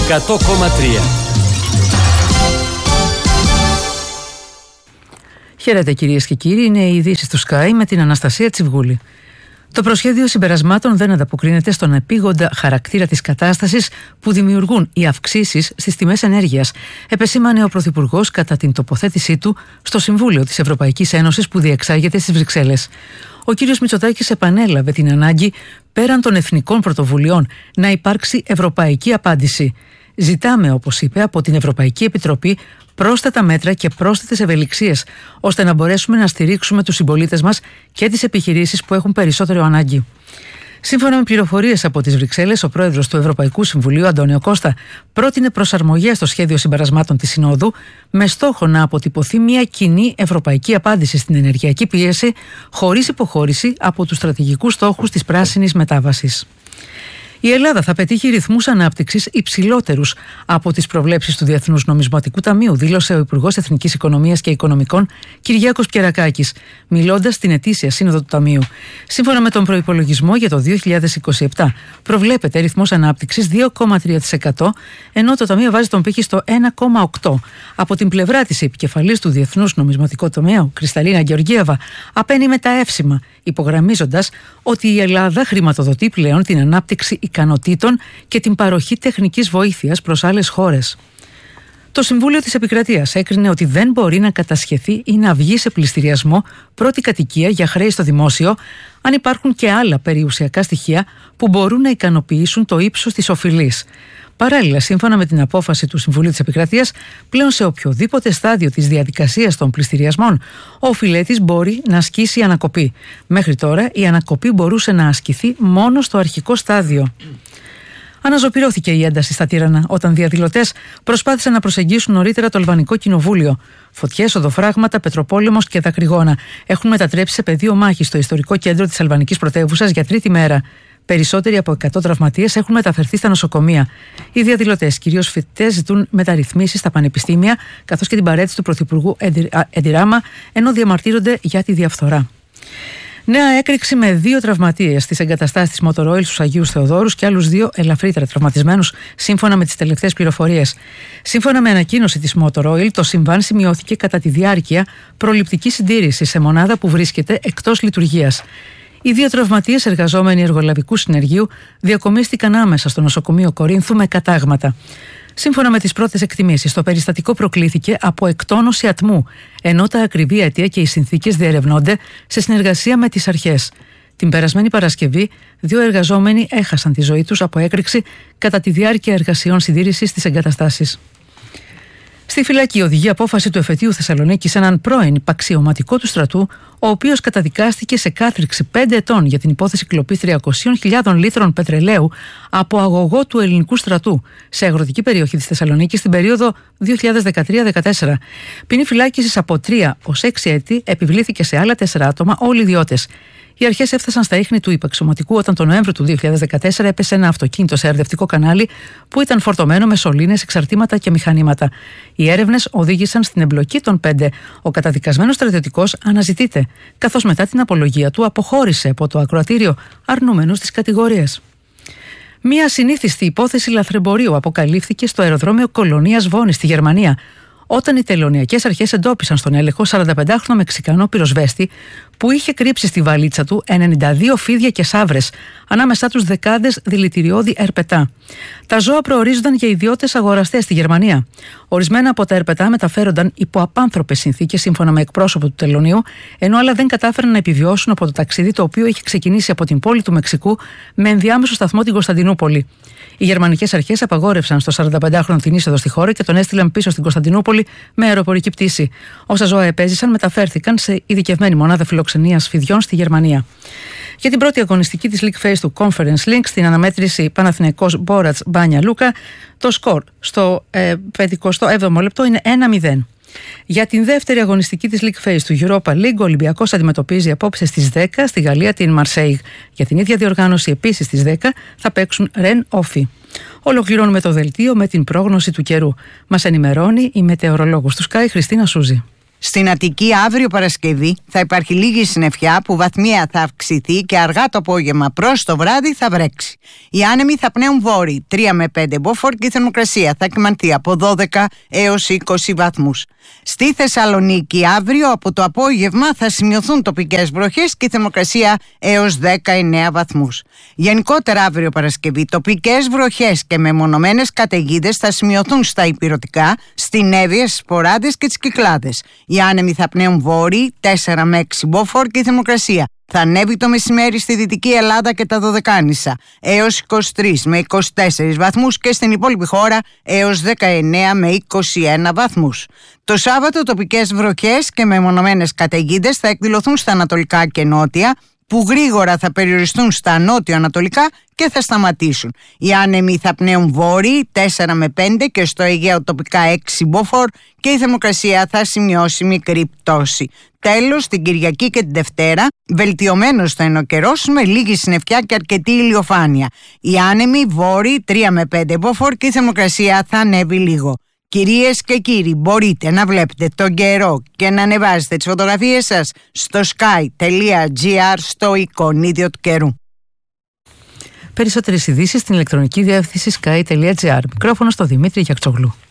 100,3. Χαίρετε κυρίες και κύριοι, είναι οι ειδήσεις του Sky με την Αναστασία Τσιβγούλη. Το προσχέδιο συμπερασμάτων δεν ανταποκρίνεται στον επίγοντα χαρακτήρα της κατάστασης που δημιουργούν οι αυξήσεις στις τιμές ενέργειας, επεσήμανε ο Πρωθυπουργός κατά την τοποθέτησή του στο Συμβούλιο της Ευρωπαϊκής Ένωσης που διεξάγεται στις Βρυξέλλες. Ο κ. Μητσοτάκης επανέλαβε την ανάγκη, πέραν των εθνικών πρωτοβουλειών, να υπάρξει ευρωπαϊκή απάντηση. Ζητάμε, όπως είπε, από την Ευρωπαϊκή Επιτροπή πρόσθετα μέτρα και πρόσθετες ευελιξίες, ώστε να μπορέσουμε να στηρίξουμε τους συμπολίτες μας και τις επιχειρήσεις που έχουν περισσότερο ανάγκη. Σύμφωνα με πληροφορίες από τις Βρυξέλλες, ο πρόεδρος του Ευρωπαϊκού Συμβουλίου, Αντώνιο Κώστα, πρότεινε προσαρμογές στο σχέδιο συμπερασμάτων της Συνόδου με στόχο να αποτυπωθεί μια κοινή ευρωπαϊκή απάντηση στην ενεργειακή πίεση, χωρίς υποχώρηση από τους στρατηγικούς στόχους της πράσινης μετάβασης. Η Ελλάδα θα πετύχει ρυθμούς ανάπτυξης υψηλότερους από τις προβλέψεις του Διεθνούς Νομισματικού Ταμείου, δήλωσε ο Υπουργός Εθνικής Οικονομίας και Οικονομικών Κυριάκος Πιερακάκης, μιλώντας στην ετήσια σύνοδο του Ταμείου. Σύμφωνα με τον προϋπολογισμό για το 2027, προβλέπεται ρυθμός ανάπτυξης 2,3%, ενώ το Ταμείο βάζει τον πύχη στο 1,8%. Από την πλευρά της επικεφαλής του Διεθνούς Νομισματικού Ταμείου, Κρυσταλίνα Γεωργίεβα, απαίνει με τα εύσημα, υπογραμμίζοντας ότι η Ελλάδα χρηματοδοτεί πλέον την ανάπτυξη ικανοτήτων και την παροχή τεχνικής βοήθειας προς άλλες χώρες. Το Συμβούλιο της Επικρατείας έκρινε ότι δεν μπορεί να κατασχεθεί ή να βγει σε πληστηριασμό πρώτη κατοικία για χρέη στο δημόσιο, αν υπάρχουν και άλλα περιουσιακά στοιχεία που μπορούν να ικανοποιήσουν το ύψος της οφειλής. Παράλληλα, σύμφωνα με την απόφαση του Συμβουλίου της Επικρατείας, πλέον σε οποιοδήποτε στάδιο της διαδικασίας των πληστηριασμών, ο οφειλέτης μπορεί να ασκήσει ανακοπή. Μέχρι τώρα, η ανακοπή μπορούσε να ασκηθεί μόνο στο αρχικό στάδιο. Αναζωπυρώθηκε η ένταση στα Τύρανα όταν διαδηλωτές προσπάθησαν να προσεγγίσουν νωρίτερα το Αλβανικό Κοινοβούλιο. Φωτιές, οδοφράγματα, πετροπόλεμος και δακρυγόνα έχουν μετατρέψει σε πεδίο μάχης στο ιστορικό κέντρο της αλβανικής πρωτεύουσας για τρίτη μέρα. Περισσότεροι από 100 τραυματίες έχουν μεταφερθεί στα νοσοκομεία. Οι διαδηλωτές, κυρίως φοιτητές, ζητούν μεταρρυθμίσεις στα πανεπιστήμια, καθώς και την παρέτηση του Πρωθυπουργού Εντιράμα, ενώ διαμαρτύρονται για τη διαφθορά. Νέα έκρηξη με 2 τραυματίες στις εγκαταστάσεις της Motor Oil στους Αγίους Θεοδόρους και άλλους 2 ελαφρύτερα τραυματισμένους, σύμφωνα με τις τελευταίες πληροφορίες. Σύμφωνα με ανακοίνωση της Motor Oil, το συμβάν σημειώθηκε κατά τη διάρκεια προληπτικής συντήρησης σε μονάδα που βρίσκεται εκτός λειτουργίας. Οι 2 τραυματίες εργαζόμενοι εργολαβικού συνεργείου διακομίστηκαν άμεσα στο νοσοκομείο Κορίνθου με κατάγματα. Σύμφωνα με τις πρώτες εκτιμήσεις, το περιστατικό προκλήθηκε από εκτόνωση ατμού, ενώ τα ακριβή αιτία και οι συνθήκες διερευνώνται σε συνεργασία με τις αρχές. Την περασμένη Παρασκευή, 2 εργαζόμενοι έχασαν τη ζωή τους από έκρηξη κατά τη διάρκεια εργασιών συντήρησης στις εγκαταστάσεις. Στη φυλακή οδηγεί απόφαση του εφετείου Θεσσαλονίκης έναν πρώην υπαξιωματικό του στρατού, ο οποίος καταδικάστηκε σε κάθριξη 5 ετών για την υπόθεση κλοπής 300.000 λίτρων πετρελαίου από αγωγό του ελληνικού στρατού σε αγροτική περιοχή της Θεσσαλονίκης στην περίοδο 2013-2014. Ποινή φυλάκισης από 3 ως 6 έτη επιβλήθηκε σε άλλα 4 άτομα, όλοι ιδιώτες. Οι αρχές έφτασαν στα ίχνη του υπαξιωματικού όταν τον Νοέμβριο του 2014 έπεσε ένα αυτοκίνητο σε αρδευτικό κανάλι που ήταν φορτωμένο με σωλήνες, εξαρτήματα και μηχανήματα. Οι έρευνες οδήγησαν στην εμπλοκή των 5. Ο καταδικασμένος στρατιωτικός αναζητείται, καθώς μετά την απολογία του αποχώρησε από το ακροατήριο αρνούμενος τις κατηγορίες. Μία ασυνήθιστη υπόθεση λαθρεμπορίου αποκαλύφθηκε στο αεροδρόμιο Κολονίας Βόνης στη Γερμανία, όταν οι τελωνειακές αρχές εντόπισαν στον έλεγχο 45χρονο Μεξικανό πυροσβέστη που είχε κρύψει στη βαλίτσα του 92 φίδια και σαύρες, ανάμεσά τους δεκάδες δηλητηριώδη ερπετά. Τα ζώα προορίζονταν για ιδιώτες αγοραστές στη Γερμανία. Ορισμένα από τα ερπετά μεταφέρονταν υπό απάνθρωπες συνθήκες, σύμφωνα με εκπρόσωπο του τελωνείου, ενώ άλλα δεν κατάφεραν να επιβιώσουν από το ταξίδι το οποίο είχε ξεκινήσει από την πόλη του Μεξικού με ενδιάμεσο σταθμό την Κωνσταντινούπολη. Οι γερμανικές αρχές απαγόρευσαν στο 45χρονο την είσοδο στη χώρα και τον έστειλαν πίσω στην Κωνσταντινούπολη με αεροπορική πτήση. Όσα ζώα επέζησαν μεταφέρθηκαν σε ειδικευμένη μονάδα φιλοξενίας φιδιών στη Γερμανία. Για την πρώτη αγωνιστική της League Phase του Conference Link στην αναμέτρηση Παναθηναϊκός Μπόρατς Μπάνια Λούκα, το σκορ στο 57ο λεπτό είναι 1-0. Για την δεύτερη αγωνιστική της League Phase του Europa League, ο Ολυμπιακός αντιμετωπίζει απόψε στις 10 στη Γαλλία την Μαρσέιγ. Για την ίδια διοργάνωση επίσης στις 10 θα παίξουν Ρεν Όφι. Ολοκληρώνουμε το δελτίο με την πρόγνωση του καιρού. Μας ενημερώνει η μετεωρολόγος του Sky Χριστίνα Σούζη. Στην Αττική αύριο Παρασκευή θα υπάρχει λίγη συννεφιά που βαθμία θα αυξηθεί και αργά το απόγευμα προς το βράδυ θα βρέξει. Οι άνεμοι θα πνέουν βόρειοι 3 με 5 μποφόρ και η θερμοκρασία θα κυμανθεί από 12 έως 20 βαθμούς. Στη Θεσσαλονίκη αύριο από το απόγευμα θα σημειωθούν τοπικές βροχές και η θερμοκρασία έως 19 βαθμούς. Γενικότερα αύριο Παρασκευή τοπικές βροχές και μεμονωμένες καταιγίδες θα σημειωθούν στα ηπειρωτικά, στην Εύβοια, στις Ποράδες και τις Κυκλάδες. Οι άνεμοι θα πνέουν βόρειοι 4 με 6 μποφόρ και η θερμοκρασία θα ανέβει το μεσημέρι στη Δυτική Ελλάδα και τα Δωδεκάνησα έως 23 με 24 βαθμούς και στην υπόλοιπη χώρα έως 19 με 21 βαθμούς. Το Σάββατο τοπικές βροχές και μεμονωμένες καταιγίδες θα εκδηλωθούν στα ανατολικά και νότια, που γρήγορα θα περιοριστούν στα νότιο-ανατολικά και θα σταματήσουν. Οι άνεμοι θα πνέουν βόρειοι 4 με 5 και στο Αιγαίο τοπικά 6 μποφόρ και η θερμοκρασία θα σημειώσει μικρή πτώση. Τέλος, την Κυριακή και την Δευτέρα, βελτιωμένος θα είναι ο καιρός με λίγη συννεφιά και αρκετή ηλιοφάνεια. Οι άνεμοι βόρειοι 3 με 5 μποφόρ και η θερμοκρασία θα ανέβει λίγο. Κυρίες και κύριοι, μπορείτε να βλέπετε τον καιρό και να ανεβάζετε τις φωτογραφίες σας στο sky.gr στο εικονίδιο του καιρού. Περισσότερες ειδήσεις στην ηλεκτρονική διεύθυνση sky.gr. Μικρόφωνο στο Δημήτρη Γιακτσόγλου.